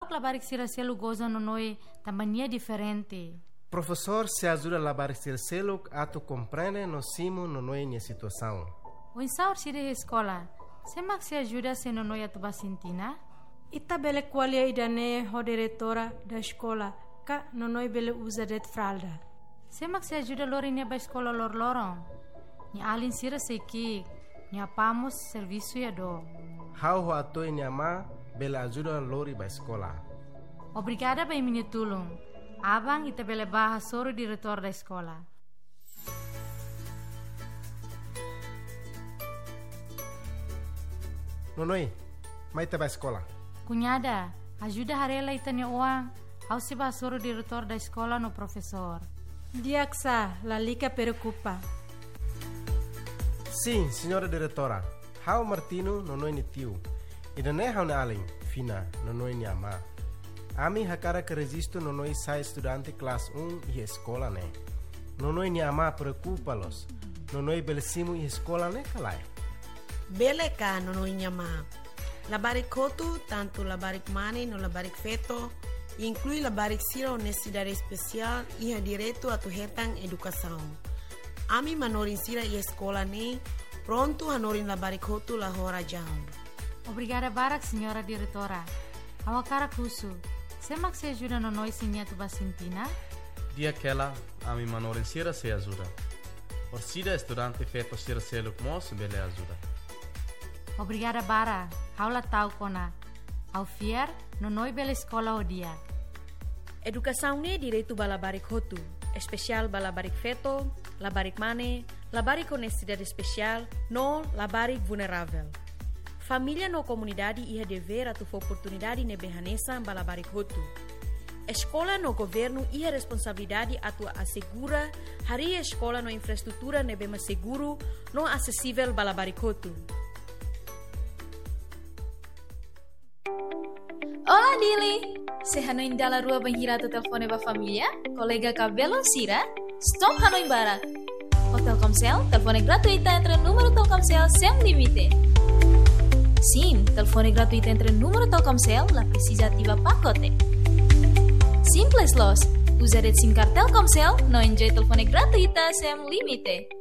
Labarik sira-selo goza no noi tambania diferente. Professor se ajuda a lavar selo ato compreende no simo no noi nia situação. O insaur sira escola, semak se ajuda se no noi atu basintina? Ita bele qualia idane ho diretora da escola, ka no noi bele usa det fralda. Semak se ajuda lori nia ba escola lor-lorong. Ni alin sira seki, ni apamos serviço ya do. How ho ato nia ma bele ajuda lori ba escola. Obrigada ba minha tulung. Abang ita bele baha soro diretor da escola. Nonoi, mai te ba escola. Cunhada, ajuda harela ita nia uang. Au se baha soro diretor da escola no professor. Diaksa, la lica preocupa. Sim, senhora diretora. How Martino nonoi ni tiu. Ida ne how na alin, fina, nonoi ni ama. Ami hakara que registro nonoi sai estudante classe 1 e escola ne. Nonoi ni ama preocupa-los. Nonoi belesimo e escola ne kalai. Bele ka nonoi ni ama. Labarik kotu, tanto labarik mani no labarik feto, inclui labarik sira honestidade especial e ha direito a tu hetang educação. Ami manorin sira e escola ne, pronto hanorin labarik kotu la hora jam. Obrigada barak, senhora diretora. Awakara kusu. Semak se ajuda no noi sinha tu basintina? Dia aquela, ami manorin sira se ajuda. Orsida estudante feto sira se lukmos bele ajuda. Obrigada bara. Haula tau kona. Au fier no noi bele escola o dia. Educação ne direito balabarik hotu, especial balabarik feto, labarik mane, labarik honestidade especial, no labarik vulnerável. Família no comunidade ia dever a tu oportunidade ne behanesa balabarik hotu. Escola no governo ia responsabilidade a tu assegura hari escola no infraestrutura ne bema seguro no acessível balabarik hotu. Olá, Dili! Se hanoin dala rua banhirata telefone ba família, colega cabelo sira, stop hanoin barak. O Telkomsel, telefone gratuita entre número Telkomsel sem limite. Sim, telefone gratuita entre número Telkomsel, la precisa ativa pacote. Simples los, usa det SIM card Telkomsel, no enjoy telefone gratuita sem limite.